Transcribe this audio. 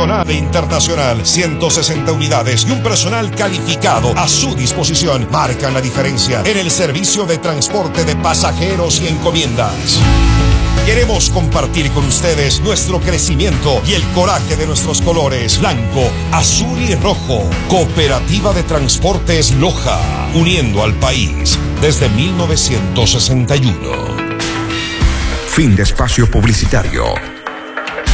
nacional e internacional. 160 unidades y un personal calificado a su disposición marcan la diferencia en el servicio de transporte de pasajeros y encomiendas. Queremos compartir con ustedes nuestro crecimiento y el coraje de nuestros colores blanco, azul y rojo. Cooperativa de Transportes Loja, uniendo al país desde 1961. Fin de espacio publicitario.